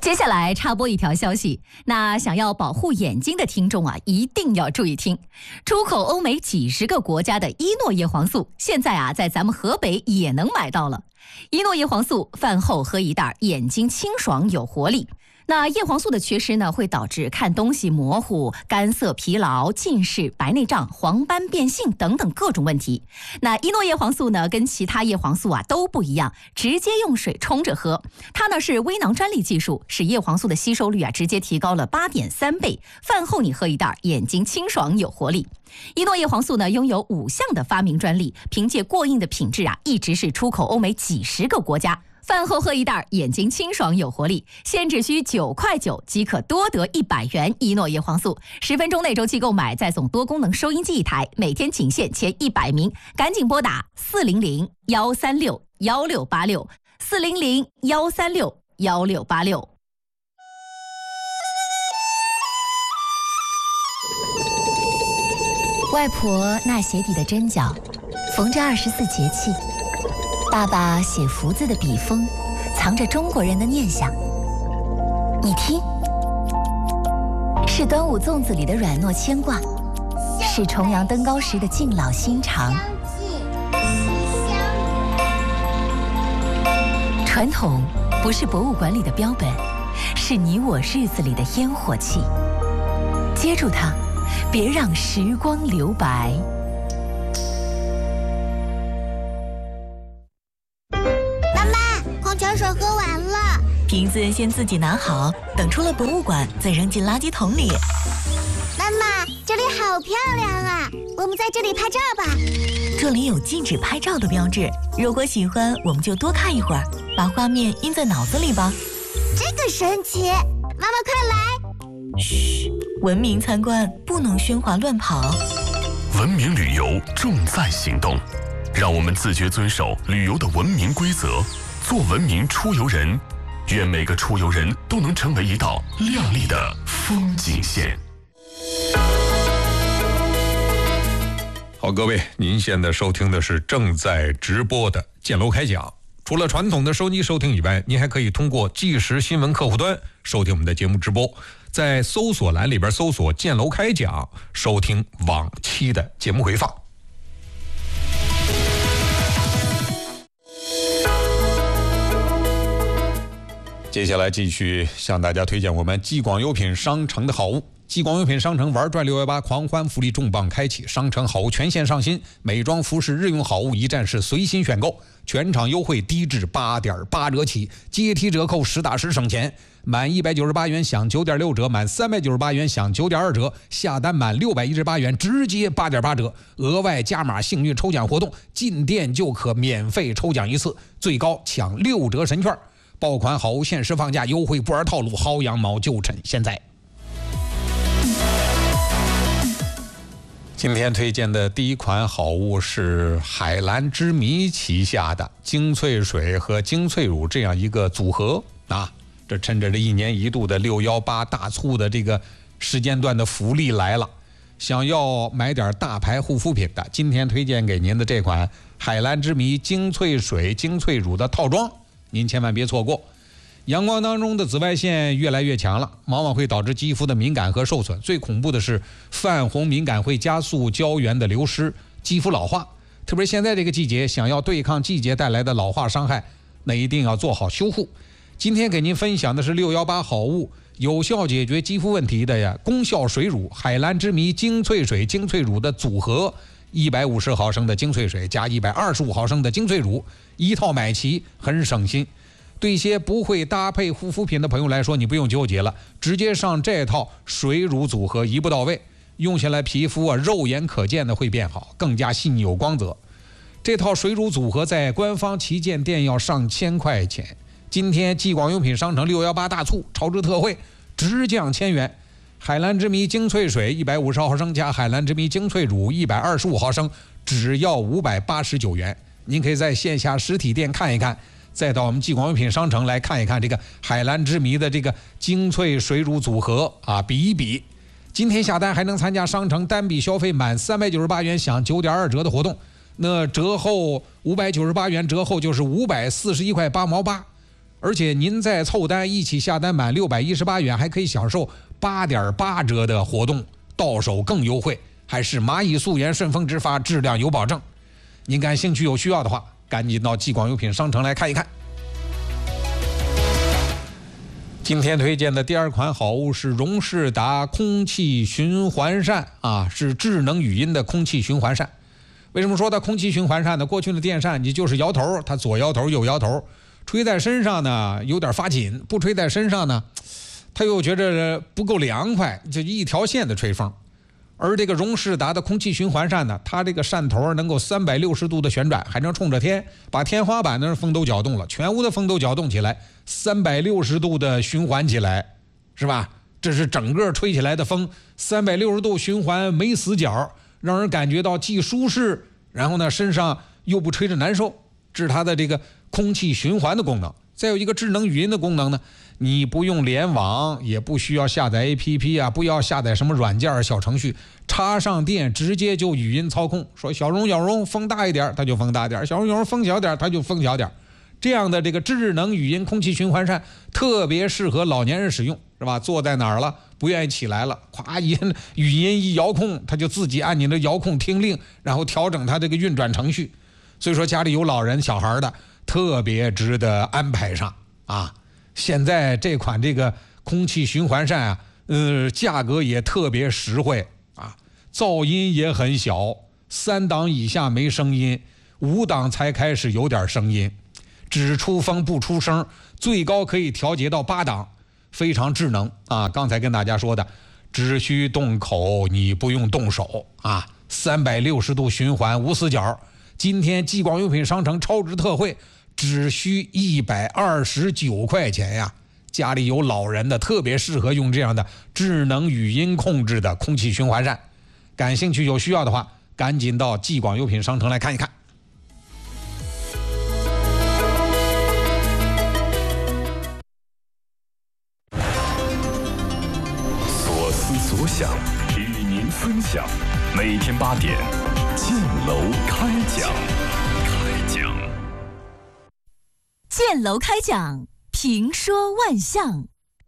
接下来插播一条消息，那想要保护眼睛的听众啊，一定要注意听。出口欧美几十个国家的伊诺叶黄素，现在啊，在咱们河北也能买到了。伊诺叶黄素饭后喝一袋，眼睛清爽有活力。那叶黄素的缺失呢，会导致看东西模糊、干涩、疲劳、近视、白内障、黄斑变性等等各种问题。那伊诺叶黄素呢，跟其他叶黄素啊都不一样，直接用水冲着喝。它呢是微囊专利技术，使叶黄素的吸收率啊直接提高了8.3倍。饭后你喝一袋，眼睛清爽有活力。伊诺叶黄素呢拥有5项的发明专利，凭借过硬的品质啊，一直是出口欧美几十个国家。饭后喝一袋，眼睛清爽有活力，现只需9.9块即可多得100元伊诺叶黄素。10分钟内周期购买，再送多功能收音机1台，每天仅限前100名，赶紧拨打400-136-1686，400-136-1686。外婆纳鞋底的针脚，缝着24节气。爸爸写福字的笔锋，藏着中国人的念想。你听，是端午粽子里的软糯牵挂，是重阳登高时的敬老心肠。传统不是博物馆里的标本，是你我日子里的烟火气。接住它，别让时光留白。 水喝完了， 瓶子先自己拿好，等出了博物馆再扔进垃圾桶里。 妈妈，这里好漂亮啊，我们在这里拍照吧。 这里有禁止拍照的标志，如果喜欢我们就多看一会儿，把画面印在脑子里吧。 这个神奇，妈妈快来。 嘘，文明参观不能喧哗乱跑。 文明旅游重在行动，让我们自觉遵守旅游的文明规则，做文明出游人。愿每个出游人都能成为一道亮丽的风景线。 好，各位，您现在收听的是正在直播的建楼开讲。除了传统的收机收听以外，您还可以通过即时新闻客户端收听我们的节目直播，在搜索栏里边搜索建楼开讲，收听往期的节目回放。接下来继续向大家推荐我们激广优品商城的好物。激广优品商城玩转618狂欢福利重磅开启，商城好物全线上新，美妆服饰日用好物一站式随心选购，全场优惠低至8.8折起，阶梯折扣实打实省钱，满198元享9.6折，满398元享9.2折，下单满618元直接8.8折，额外加码幸运抽奖活动，进店就可免费抽奖一次，最高抢6折神券。爆款好物限时放价，优惠不玩套路，薅羊毛就趁现在。今天推荐的第一款好物是海蓝之谜旗下的精粹水和精粹乳这样一个组合啊！这趁着这1年1度的618大促的这个时间段的福利来了，想要买点大牌护肤品的，今天推荐给您的这款海蓝之谜精粹水、精粹乳的套装，您千万别错过。阳光当中的紫外线越来越强了，往往会导致肌肤的敏感和受损，最恐怖的是泛红敏感会加速胶原的流失，肌肤老化。特别现在这个季节，想要对抗季节带来的老化伤害，那一定要做好修护。今天给您分享的是618好物有效解决肌肤问题的呀功效水乳海蓝之谜精粹水精粹乳的组合，150毫升的精粹水加125毫升的精粹乳，一套买齐很省心。对一些不会搭配护肤品的朋友来说，你不用纠结了，直接上这套水乳组合一步到位，用下来皮肤啊肉眼可见的会变好，更加细腻有光泽。这套水乳组合在官方旗舰店要上1000块钱，今天激广用品商城618大促超值特惠直降1000元。海蓝之谜精粹水150毫升加海蓝之谜精粹乳125毫升，只要589元。您可以在线下实体店看一看，再到我们激广用品商城来看一看这个海蓝之谜的这个精粹水乳组合啊，比一比。今天下单还能参加商城单笔消费满398元享9.2折的活动，那折后598元折后就是541块8毛8， 而且您再凑单一起下单满618元，还可以享受8.8折的活动，到手更优惠，还是蚂蚁素颜顺丰直发，质量有保证。您感兴趣有需要的话，赶紧到纪广用品商城来看一看。今天推荐的第二款好物是荣仕达空气循环扇是智能语音的空气循环扇。为什么说它空气循环扇呢？过去的电扇你就是摇头，它左摇头右摇头，吹在身上呢有点发紧，不吹在身上呢它又觉着不够凉快，就一条线的吹风。而这个荣仕达的空气循环扇呢，它这个扇头能够360度的旋转，还能冲着天，把天花板的风都搅动了，全屋的风都搅动起来，360度的循环起来，是吧？这是整个吹起来的风360度循环，没死角，让人感觉到既舒适，然后呢身上又不吹着难受，这是它的这个空气循环的功能。再有一个智能语音的功能呢，你不用联网，也不需要下载 APP 不要下载什么软件小程序，插上电直接就语音操控，说小荣风大一点它就风大点，小荣风小点它就风小点。这样的这个智能语音空气循环扇特别适合老年人使用，是吧？坐在哪儿了不愿意起来了，咵语音一遥控，它就自己按你的遥控听令，然后调整它这个运转程序。所以说家里有老人小孩的特别值得安排上现在这款这个空气循环扇价格也特别实惠噪音也很小，3档以下没声音，5档才开始有点声音，只出风不出声，最高可以调节到8档，非常智能刚才跟大家说的，只需动口，你不用动手360度循环无死角。今天纪广用品商城超值特惠，只需129块钱呀！家里有老人的，特别适合用这样的智能语音控制的空气循环扇。感兴趣有需要的话，赶紧到纪广用品商城来看一看。 所思所想，与您分享。每天8点，建楼开讲。 建楼开讲，评说万象。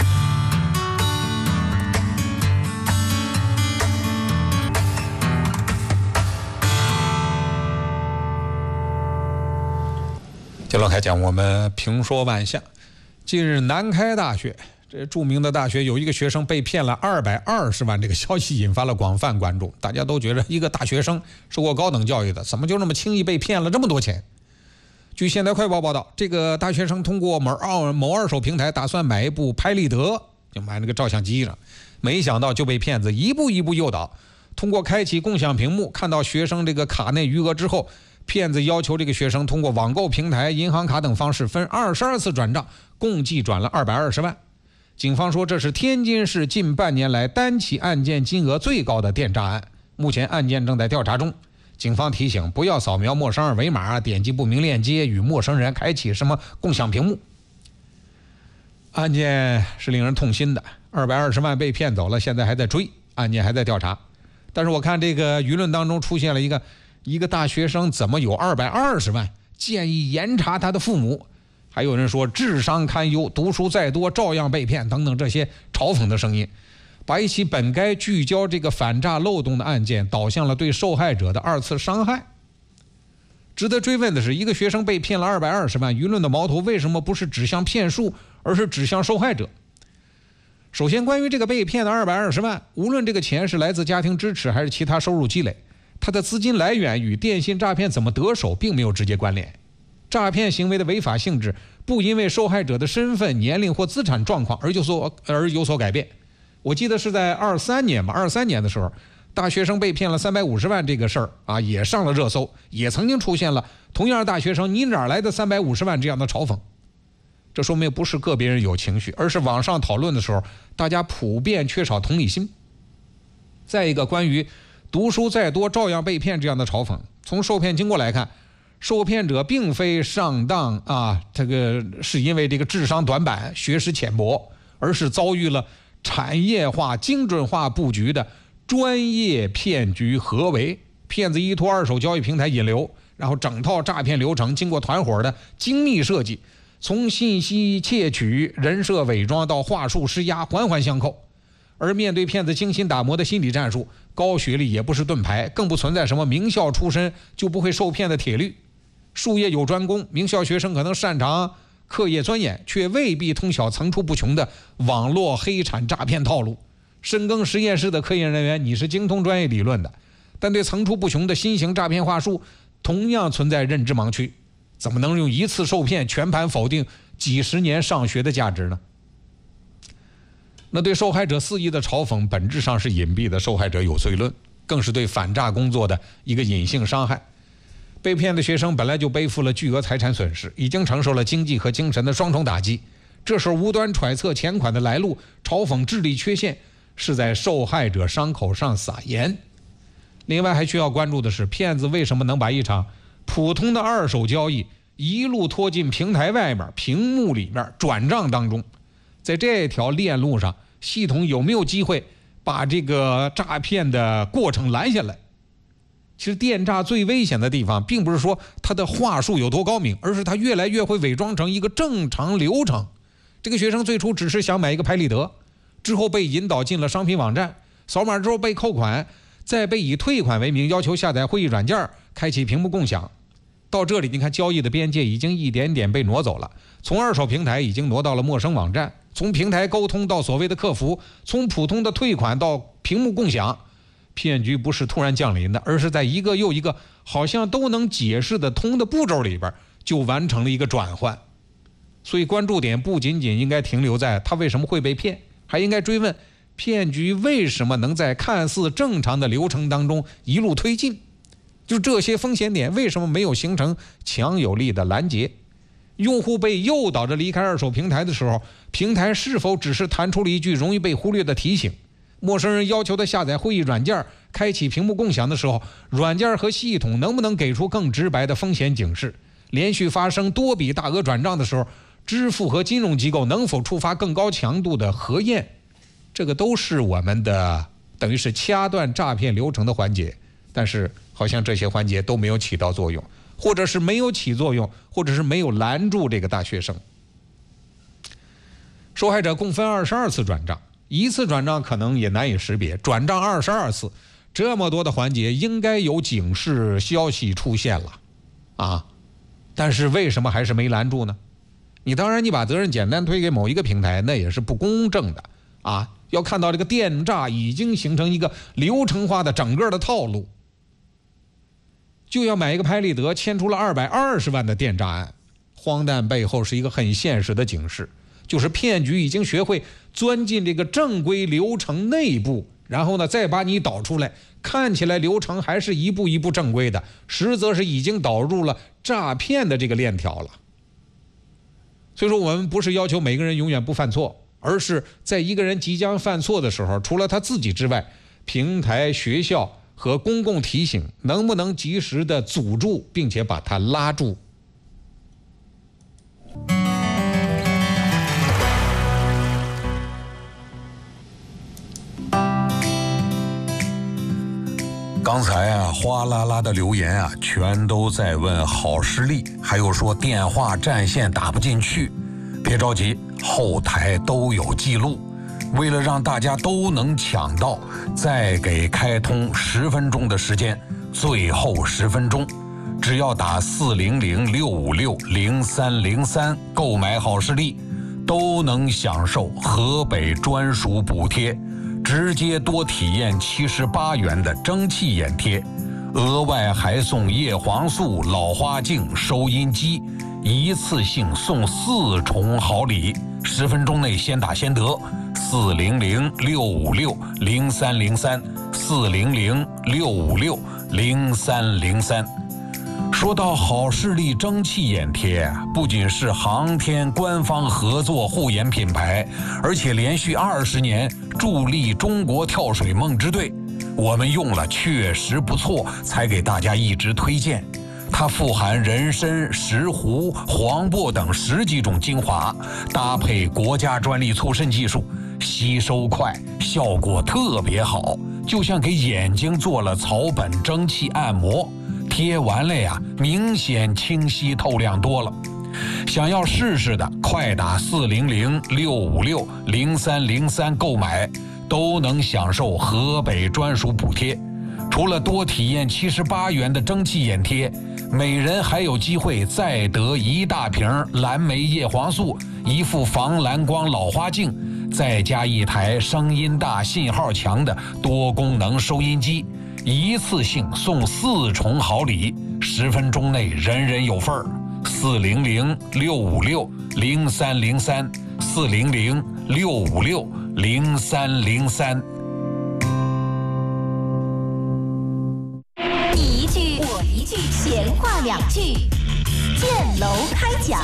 建楼开讲，我们评说万象。近日，南开大学这著名的大学有一个学生被骗了220万，这个消息引发了广泛关注。大家都觉得一个大学生受过高等教育的，怎么就那么轻易被骗了这么多钱？据现代快报报道，这个大学生通过某二手平台打算买一部拍立得，就买那个照相机上，没想到就被骗子一步一步诱导。通过开启共享屏幕，看到学生这个卡内余额之后，骗子要求这个学生通过网购平台、银行卡等方式分22次转账，共计转了220万。警方说，这是天津市近半年来单起案件金额最高的电诈案，目前案件正在调查中。警方提醒，不要扫描陌生二维码，点击不明链接，与陌生人开启什么共享屏幕。案件是令人痛心的，220万被骗走了，现在还在追，案件还在调查。但是我看这个舆论当中出现了一个大学生怎么有220万，建议严查他的父母。还有人说智商堪忧，读书再多照样被骗等等这些嘲讽的声音，把一起本该聚焦这个反诈漏洞的案件导向了对受害者的2次伤害。值得追问的是，一个学生被骗了220万，舆论的矛头为什么不是指向骗术，而是指向受害者？首先，关于这个被骗的220万，无论这个钱是来自家庭支持还是其他收入积累，它的资金来源与电信诈骗怎么得手并没有直接关联。诈骗行为的违法性质不因为受害者的身份、年龄或资产状况而有所改变。我记得是在23年的时候，大学生被骗了350万这个事儿也上了热搜，也曾经出现了同样大学生你哪来的350万这样的嘲讽。这说明不是个别人有情绪，而是网上讨论的时候大家普遍缺少同理心。再一个，关于读书再多照样被骗这样的嘲讽，从受骗经过来看，受骗者并非上当这个是因为这个智商短板、学识浅薄，而是遭遇了产业化、精准化布局的专业骗局合围。骗子依托二手交易平台引流，然后整套诈骗流程经过团伙的精密设计， 从信息窃取、人设伪装到话术施压，环环相扣。而面对骗子精心打磨的心理战术，高学历也不是盾牌，更不存在什么名校出身就不会受骗的铁律。术业有专攻，名校学生可能擅长课业钻研，却未必通晓层出不穷的网络黑产诈骗套路。深耕实验室的科研人员，你是精通专业理论的，但对层出不穷的新型诈骗话术同样存在认知盲区，怎么能用一次受骗全盘否定几十年上学的价值呢？那对受害者肆意的嘲讽，本质上是隐蔽的受害者有罪论，更是对反诈工作的一个隐性伤害。被骗的学生本来就背负了巨额财产损失，已经承受了经济和精神的双重打击，这时候无端揣测钱款的来路，嘲讽智力缺陷，是在受害者伤口上撒盐。另外还需要关注的是，骗子为什么能把一场普通的二手交易一路拖进平台外面、屏幕里面、转账当中？在这条链路上，系统有没有机会把这个诈骗的过程拦下来？其实电诈最危险的地方，并不是说它的话术有多高明，而是它越来越会伪装成一个正常流程。这个学生最初只是想买一个拍立得，之后被引导进了商品网站，扫码之后被扣款，再被以退款为名要求下载会议软件，开启屏幕共享。到这里，你看交易的边界已经一点点被挪走了，从二手平台已经挪到了陌生网站，从平台沟通到所谓的客服，从普通的退款到屏幕共享。骗局不是突然降临的，而是在一个又一个好像都能解释得通的步骤里边就完成了一个转换。所以关注点不仅仅应该停留在他为什么会被骗，还应该追问骗局为什么能在看似正常的流程当中一路推进，就这些风险点为什么没有形成强有力的拦截？用户被诱导着离开二手平台的时候，平台是否只是弹出了一句容易被忽略的提醒？陌生人要求的下载会议软件、开启屏幕共享的时候，软件和系统能不能给出更直白的风险警示？连续发生多笔大额转账的时候，支付和金融机构能否触发更高强度的核验？这个都是我们的等于是掐断诈骗流程的环节，但是好像这些环节都没有起到作用，或者是没有起作用，或者是没有拦住这个大学生。受害者共分22次转账，一次转账可能也难以识别，转账22次，这么多的环节应该有警示消息出现了啊，但是为什么还是没拦住呢？你当然你把责任简单推给某一个平台，那也是不公正的啊。要看到这个电诈已经形成一个流程化的整个的套路，就要买一个拍立得，牵出了220万的电诈案。荒诞背后是一个很现实的警示，就是骗局已经学会钻进这个正规流程内部，然后呢再把你导出来，看起来流程还是一步一步正规的，实则是已经导入了诈骗的这个链条了。所以说我们不是要求每个人永远不犯错，而是在一个人即将犯错的时候，除了他自己之外，平台、学校和公共提醒能不能及时的阻住，并且把他拉住。 刚才啊，哗啦啦的留言啊，全都在问好视力，还有说电话占线打不进去。别着急，后台都有记录。为了让大家都能抢到，再给开通10分钟的时间，最后10分钟，只要打400-656-0303购买好视力，都能享受河北专属补贴。直接多体验78元的蒸汽眼贴，额外还送叶黄素、老花镜、收音机，一次性送4重好礼。10分钟内先打先得，400-656-0303 400-656-0303。说到好视力蒸汽眼贴，不仅是航天官方合作护眼品牌，而且连续20年助力中国跳水梦之队。我们用了确实不错，才给大家一直推荐。它富含人参、石斛、黄柏等10几种精华，搭配国家专利促渗技术，吸收快，效果特别好，就像给眼睛做了草本蒸汽按摩。贴完了呀，明显清晰透亮多了。 想要试试的，快打400-656-0303购买，都能享受河北专属补贴。除了多体验78元的蒸汽眼贴，每人还有机会再得1大瓶蓝莓叶黄素、1副防蓝光老花镜，再加1台声音大、信号强的多功能收音机，一次性送4重好礼，10分钟内人人有份儿。400-656-0303，400-656-0303。 你一句我一句，闲话2句，建楼开讲。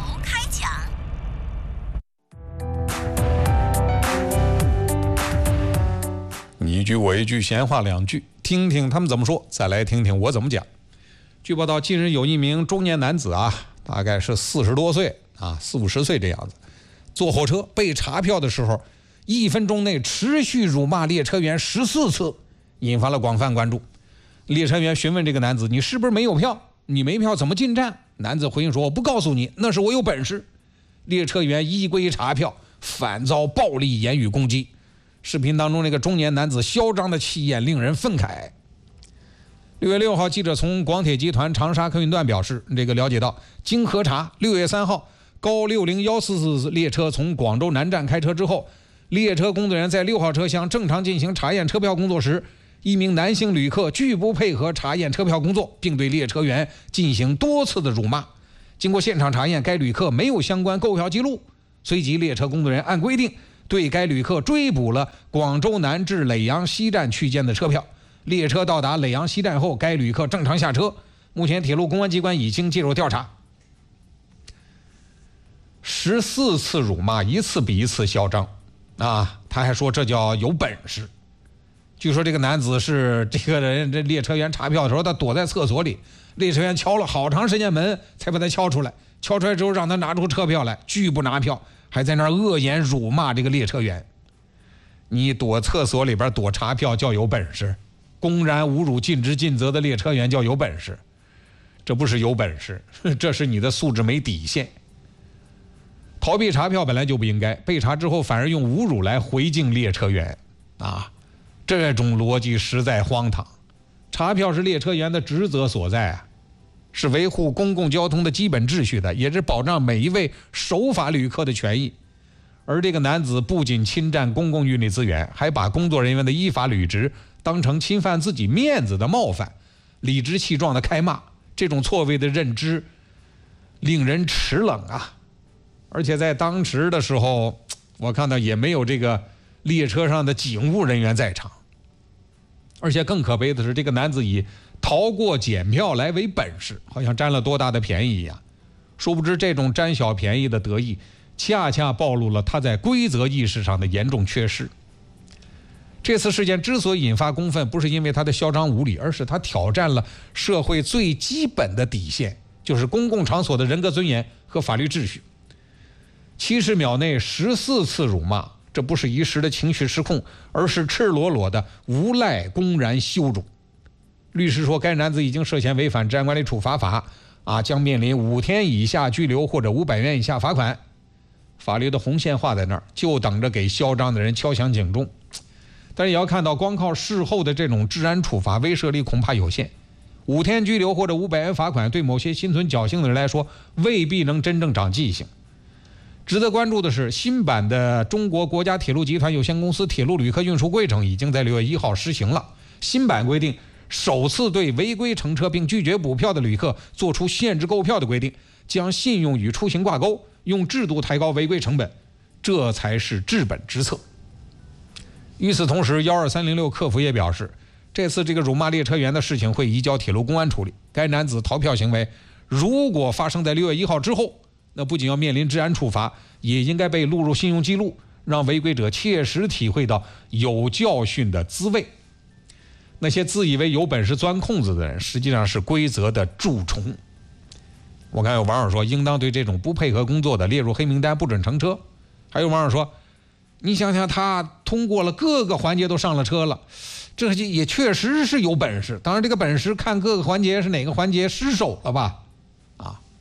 你一句我一句，闲话2句，听听他们怎么说，再来听听我怎么讲。据报道，近日有一名中年男子啊，大概是40多岁啊，40-50岁这样子，坐火车被查票的时候，1分钟内持续辱骂列车员14次，引发了广泛关注。列车员询问这个男子：“你是不是没有票？你没票怎么进站？”男子回应说：“我不告诉你，那是我有本事。”列车员依规查票，反遭暴力言语攻击。视频当中那个中年男子嚣张的气焰令人愤慨。6月6号，记者从广铁集团长沙客运段了解到，经核查，6月3号高60144列车从广州南站开车之后，列车工作人员在6号车厢正常进行查验车票工作时，一名男性旅客拒不配合查验车票工作，并对列车员进行多次的辱骂。经过现场查验，该旅客没有相关购票记录，随即列车工作人员按规定对该旅客追补了广州南至耒阳西站区间的车票。列车到达耒阳西站后，该旅客正常下车。目前铁路公安机关已经介入调查。14次辱骂，一次比一次嚣张啊！他还说这叫有本事。据说这个男子是这列车员查票的时候，他躲在厕所里，列车员敲了好长时间门才把他敲出来。敲出来之后，让他拿出车票来，拒不拿票，还在那儿恶言辱骂这个列车员。你躲厕所里边躲查票叫有本事，公然侮辱尽职尽责的列车员叫有本事，这不是有本事，这是你的素质没底线。逃避查票本来就不应该，被查之后反而用侮辱来回敬列车员啊，这种逻辑实在荒唐。查票是列车员的职责所在啊，是维护公共交通的基本秩序的，也是保障每一位守法旅客的权益。而这个男子不仅侵占公共运力资源，还把工作人员的依法履职当成侵犯自己面子的冒犯，理直气壮的开骂，这种错位的认知令人齿冷啊！而且在当时的时候，我看到也没有这个列车上的警务人员在场。而且更可悲的是，这个男子以逃过检票来为本事，好像占了多大的便宜一样。殊不知这种占小便宜的得意，恰恰暴露了他在规则意识上的严重缺失。这次事件之所以引发公愤，不是因为他的嚣张无礼，而是他挑战了社会最基本的底线，就是公共场所的人格尊严和法律秩序。70秒内14次辱骂，这不是一时的情绪失控，而是赤裸裸的无赖公然羞辱。律师说，该男子已经涉嫌违反治安管理处罚法将面临5天以下拘留或者500元以下罚款。法律的红线画在那儿，就等着给嚣张的人敲响警钟。但是也要看到，光靠事后的这种治安处罚威慑力恐怕有限。5天拘留或者500元罚款，对某些心存侥幸的人来说，未必能真正长记性。值得关注的是，新版的中国国家铁路集团有限公司铁路旅客运输规程已经在6月1号施行了。新版规定，首次对违规乘车并拒绝补票的旅客作出限制购票的规定，将信用与出行挂钩，用制度抬高违规成本，这才是治本之策。与此同时，12306客服也表示，这次这个辱骂列车员的事情会移交铁路公安处理。该男子逃票行为如果发生在6月1号之后，那不仅要面临治安处罚，也应该被录入信用记录，让违规者切实体会到有教训的滋味。那些自以为有本事钻空子的人，实际上是规则的蛀虫。我看有网友说，应当对这种不配合工作的列入黑名单，不准乘车。还有网友说，你想想，他通过了各个环节都上了车了，这也确实是有本事。当然这个本事看各个环节是哪个环节失手了吧。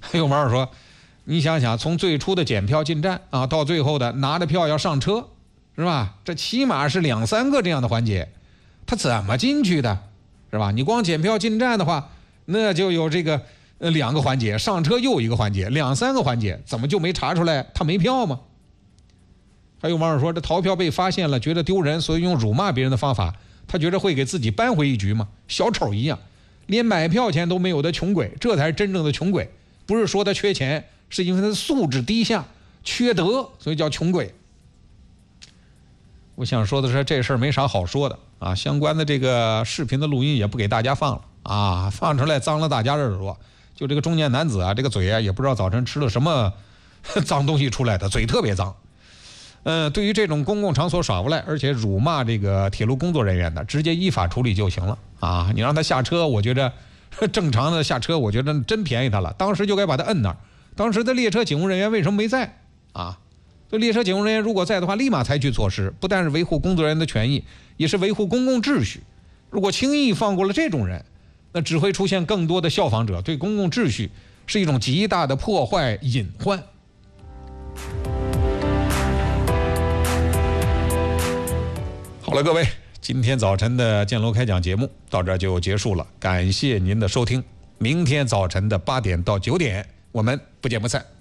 还有网友说，你想想，从最初的检票进站啊，到最后的拿着票要上车，是吧？这起码是2、3个这样的环节，他怎么进去的，是吧？你光检票进站的话，那就有这个2个环节，上车又1个环节，2、3个环节，怎么就没查出来他没票吗？还有网友说，这逃票被发现了，觉得丢人，所以用辱骂别人的方法，他觉得会给自己扳回一局吗？小丑一样，连买票钱都没有的穷鬼，这才是真正的穷鬼。不是说他缺钱，是因为他的素质低下，缺德，所以叫穷鬼。我想说的是，这事儿没啥好说的啊，相关的这个视频的录音也不给大家放了啊，放出来脏了大家的耳朵。就这个中年男子啊，这个嘴啊，也不知道早晨吃了什么脏东西出来的，嘴特别脏。对于这种公共场所耍无赖，而且辱骂这个铁路工作人员的，直接依法处理就行了啊！你让他下车，我觉着正常的下车，我觉得真便宜他了，当时就该把他摁那儿。当时的列车警务人员为什么没在啊？这列车警务人员如果在的话，立马采取措施，不但是维护工作人员的权益，也是维护公共秩序。如果轻易放过了这种人，那只会出现更多的效仿者，对公共秩序是一种极大的破坏隐患。好了，各位，今天早晨的建楼开讲节目到这儿就结束了，感谢您的收听。明天早晨的8点到9点，我们不见不散。